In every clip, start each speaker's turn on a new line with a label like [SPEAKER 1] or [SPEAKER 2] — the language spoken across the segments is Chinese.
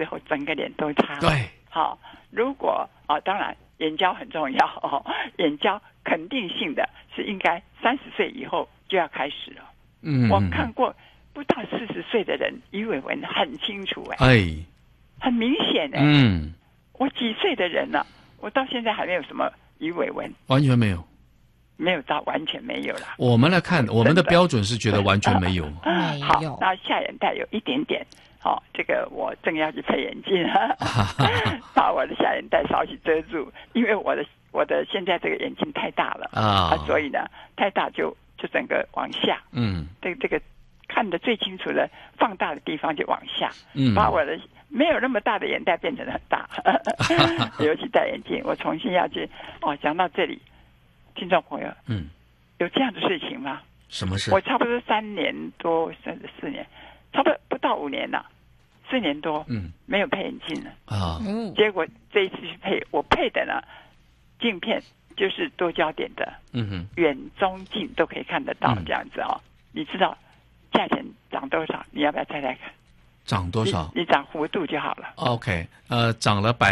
[SPEAKER 1] 时候整个脸都差。
[SPEAKER 2] 对，
[SPEAKER 1] 好，如果当然眼胶很重要眼胶肯定性的是应该30岁以后就要开始了。我看过不到40岁的人鱼尾纹很清楚很明显我几岁的人了，我到现在还没有什么鱼尾纹，
[SPEAKER 2] 完全没有。
[SPEAKER 1] 没有到完全没有啦。
[SPEAKER 2] 我们来看，我们的标准是觉得完全没有。
[SPEAKER 1] 好，那下眼袋有一点点。这个我正要去配眼镜把我的下眼袋稍许遮住，因为我的现在这个眼睛太大了所以呢，太大就整个往下。这个看得最清楚的放大的地方就往下。把我的没有那么大的眼袋变成很大。尤其戴眼镜，我重新要去讲到这里。听众朋友，有这样的事情吗？
[SPEAKER 2] 什么事？
[SPEAKER 1] 我差不多3年多甚至4年，差不多不到5年了，4年多，没有配眼镜了结果这一次去配，我配的呢镜片就是多焦点的，远中近都可以看得到这样子你知道价钱涨多少？你要不要猜猜看？
[SPEAKER 2] 涨多少？
[SPEAKER 1] 你涨幅度就好了。
[SPEAKER 2] OK， 涨了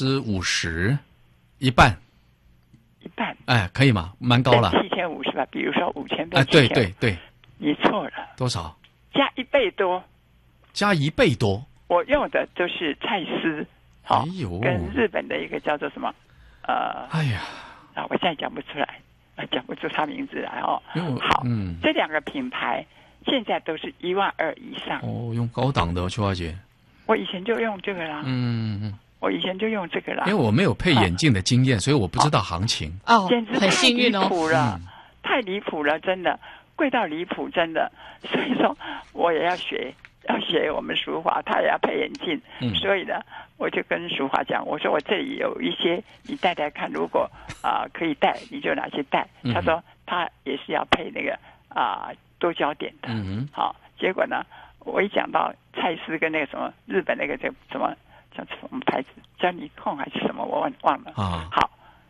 [SPEAKER 2] 50%，一半。可以吗？蛮高了。
[SPEAKER 1] 7050是吧？比如说5000倍。
[SPEAKER 2] 对，
[SPEAKER 1] 你错了。
[SPEAKER 2] 多少？
[SPEAKER 1] 加1倍多。
[SPEAKER 2] 加1倍多。
[SPEAKER 1] 我用的都是蔡司，跟日本的一个叫做什么？我现在讲不出来，讲不出他名字来好，这2个品牌现在都是12000以上。
[SPEAKER 2] 用高档的邱小姐。
[SPEAKER 1] 我以前就用这个啦。我以前就用这个啦。
[SPEAKER 2] 因为我没有配眼镜的经验，所以我不知道行情。
[SPEAKER 1] 简直太离谱了，太离谱了，真的贵到离谱，真的。所以说我也要学我们淑华，她也要配眼镜。所以呢，我就跟淑华讲，我说我这里有一些，你戴戴看，如果可以戴，你就拿去戴。她说她也是要配那个多焦点的。好，结果呢，我一讲到蔡司跟那个什么日本那个叫什么牌子，叫尼控还是什么，我忘了。好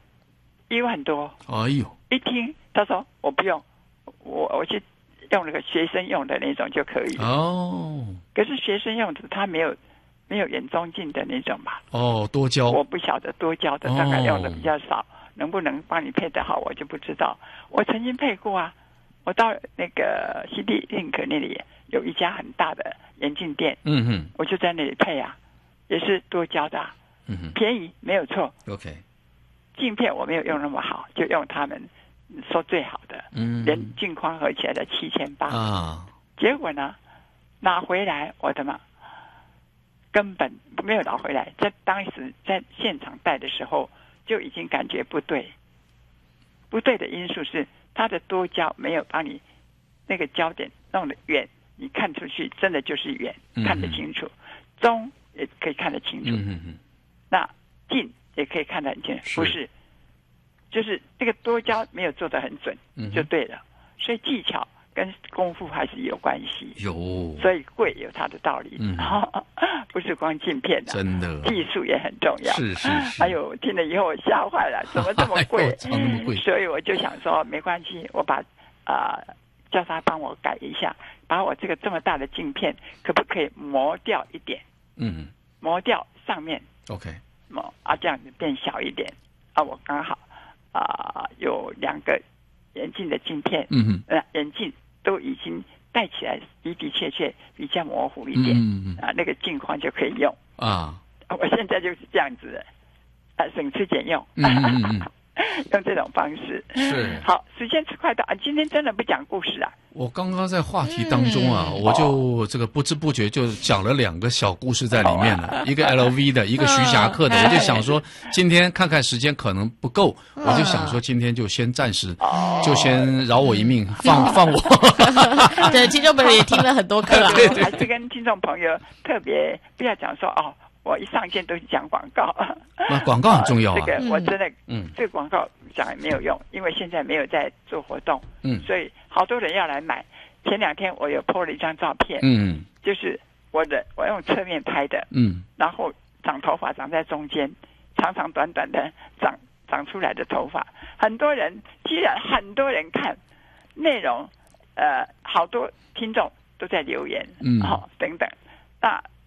[SPEAKER 1] ，1万多。一听他说我不用，我去用那个学生用的那种就可以了。可是学生用的他没有远中近的那种吧？
[SPEAKER 2] 多焦。
[SPEAKER 1] 我不晓得多焦的大概用的比较少，能不能帮你配得好我就不知道。我曾经配过啊，我到那个 CD Link 那里有一家很大的眼镜店，我就在那里配啊。也是多焦的便宜没有错。
[SPEAKER 2] OK，
[SPEAKER 1] 镜片我没有用那么好，就用他们说最好的，连镜框合起来的7800结果呢，拿回来我的妈，根本没有拿回来。在当时在现场戴的时候就已经感觉不对的因素是它的多焦没有帮你那个焦点弄得远，你看出去真的就是远，看得清楚，中也可以看得清楚，那近也可以看得很清楚，不是，就是这个多焦没有做得很准，就对了。所以技巧跟功夫还是有关系，所以贵有它的道理，不是光镜片的，
[SPEAKER 2] 真的
[SPEAKER 1] 技术也很重要。
[SPEAKER 2] 是。
[SPEAKER 1] 哎呦，听了以后我吓坏了，怎么这么贵？
[SPEAKER 2] 那么贵？
[SPEAKER 1] 所以我就想说，没关系，我把叫他帮我改一下，把我这个这么大的镜片可不可以磨掉一点？磨掉上面
[SPEAKER 2] OK，
[SPEAKER 1] 这样子变小一点我刚好有2个眼镜的镜片，眼镜都已经戴起来的确比较模糊一点，那个镜框就可以用我现在就是这样子的省吃俭用，用这种方式
[SPEAKER 2] 是。
[SPEAKER 1] 好，时间快到今天真的不讲故事啊。
[SPEAKER 2] 我刚刚在话题当中我就这个不知不觉就讲了2个小故事在里面了，一个 LV 的，一个徐霞客的。我就想说今天看看时间可能不够，我就想说今天就先暂时就先饶我一命，放我。
[SPEAKER 3] 对，听众朋友也听了很多课啊。
[SPEAKER 1] 还是跟听众朋友特别不要讲说我一上线都是讲广告，
[SPEAKER 2] 广告很重要
[SPEAKER 1] 这个我真的这个广告讲也没有用，因为现在没有在做活动，所以好多人要来买。前2天我有 po 了一张照片，就是我用侧面拍的，然后长头发长在中间，长长短短的长出来的头发，居然很多人看，内容好多听众都在留言，等等，那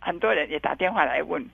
[SPEAKER 1] 很多人也打电话来问